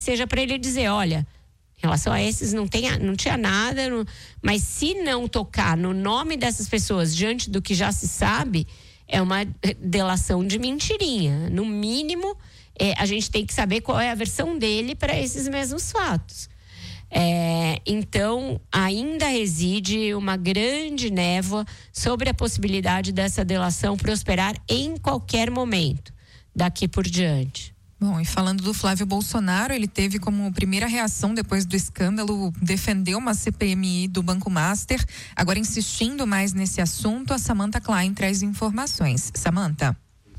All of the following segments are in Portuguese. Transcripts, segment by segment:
seja para ele dizer, olha, em relação a esses não tinha nada, mas se não tocar no nome dessas pessoas diante do que já se sabe, é uma delação de mentirinha. No mínimo, a gente tem que saber qual é a versão dele para esses mesmos fatos. Então, ainda reside uma grande névoa sobre a possibilidade dessa delação prosperar em qualquer momento, daqui por diante. Bom, e falando do Flávio Bolsonaro, ele teve como primeira reação depois do escândalo defender uma CPMI do Banco Master. Agora, insistindo mais nesse assunto, a Samantha Klein traz informações. Samantha.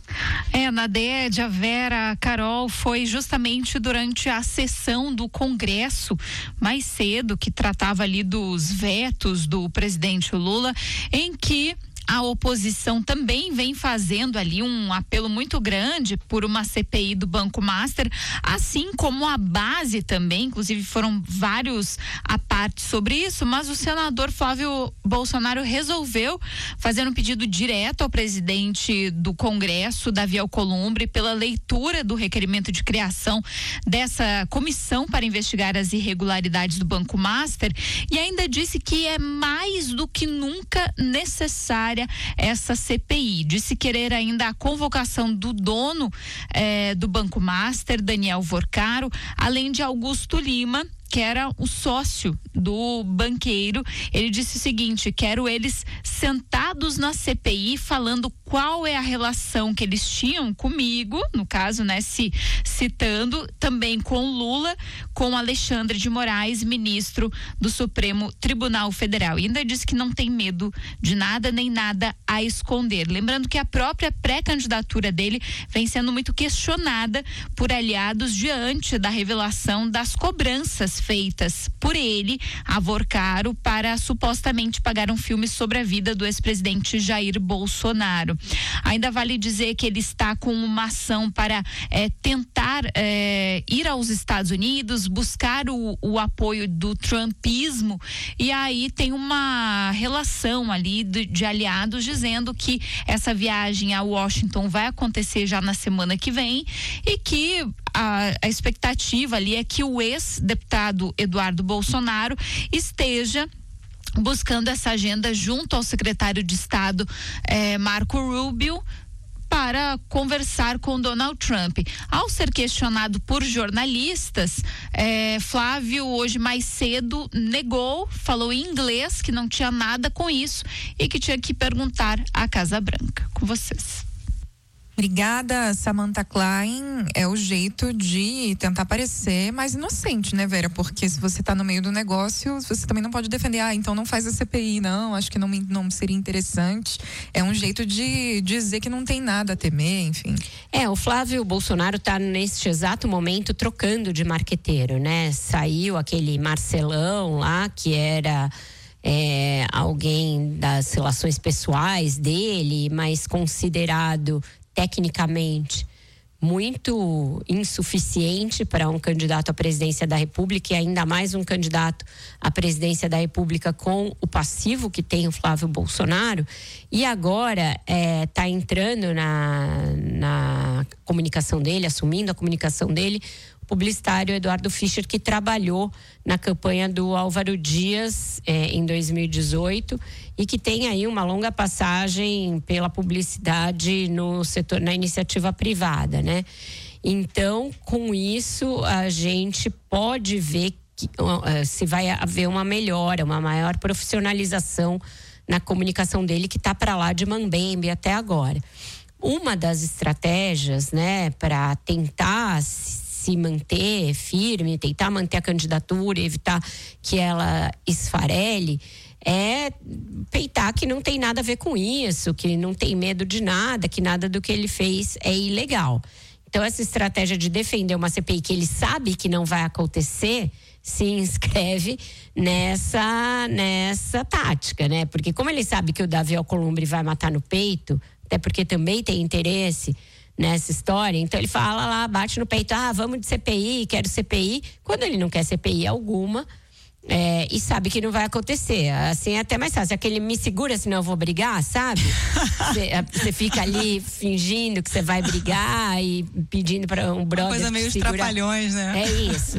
Na DED, a Vera Carol foi justamente durante a sessão do Congresso mais cedo, que tratava ali dos vetos do presidente Lula, em que a oposição também vem fazendo ali um apelo muito grande por uma CPI do Banco Master, assim como a base também, inclusive foram vários apartes sobre isso, mas o senador Flávio Bolsonaro resolveu fazer um pedido direto ao presidente do Congresso, Davi Alcolumbre, pela leitura do requerimento de criação dessa comissão para investigar as irregularidades do Banco Master, e ainda disse que é mais do que nunca necessária essa CPI. Disse querer ainda a convocação do dono do Banco Master, Daniel Vorcaro, além de Augusto Lima, que era o sócio do banqueiro. Ele disse o seguinte: quero eles sentados na CPI falando qual é a relação que eles tinham comigo, no caso, né, citando também com Lula, com Alexandre de Moraes, ministro do Supremo Tribunal Federal. E ainda disse que não tem medo de nada nem nada a esconder. Lembrando que a própria pré-candidatura dele vem sendo muito questionada por aliados diante da revelação das cobranças feitas por ele, a Vorcaro, para supostamente pagar um filme sobre a vida do ex-presidente Jair Bolsonaro. Ainda vale dizer que ele está com uma ação para tentar ir aos Estados Unidos, buscar o apoio do trumpismo, e aí tem uma relação ali de aliados dizendo que essa viagem a Washington vai acontecer já na semana que vem e que a expectativa ali é que o ex-deputado Eduardo Bolsonaro esteja buscando essa agenda junto ao secretário de Estado Marco Rubio para conversar com Donald Trump. Ao ser questionado por jornalistas, Flávio hoje mais cedo negou, falou em inglês que não tinha nada com isso e que tinha que perguntar à Casa Branca. Com vocês. Obrigada, Samantha Klein. É o jeito de tentar parecer mais inocente, né, Vera? Porque se você tá no meio do negócio, você também não pode defender, então não faz a CPI, não, acho que não seria interessante. É um jeito de dizer que não tem nada a temer, enfim. O Flávio Bolsonaro tá neste exato momento trocando de marqueteiro, né? Saiu aquele Marcelão lá, que era alguém das relações pessoais dele, mas considerado tecnicamente muito insuficiente para um candidato à presidência da República, e ainda mais um candidato à presidência da República com o passivo que tem o Flávio Bolsonaro. E agora está entrando na comunicação dele, assumindo a comunicação dele, o publicitário Eduardo Fischer, que trabalhou na campanha do Álvaro Dias em 2018 e que tem aí uma longa passagem pela publicidade no setor, na iniciativa privada, né? Então, com isso, a gente pode ver que se vai haver uma melhora, uma maior profissionalização na comunicação dele, que está para lá de mambembe até agora. Uma das estratégias, né, para tentar se manter firme, tentar manter a candidatura, evitar que ela esfarele, peitar que não tem nada a ver com isso, que não tem medo de nada, que nada do que ele fez é ilegal. Então, essa estratégia de defender uma CPI que ele sabe que não vai acontecer, se inscreve nessa tática, né? Porque como ele sabe que o Davi Alcolumbre vai matar no peito, até porque também tem interesse nessa história, então ele fala lá, bate no peito, vamos de CPI, quero CPI, quando ele não quer CPI alguma, e sabe que não vai acontecer. Assim é até mais fácil, aquele me segura senão eu vou brigar, sabe? Você fica ali fingindo que você vai brigar e pedindo para um brother uma coisa meio segurar. Trapalhões, né? É isso.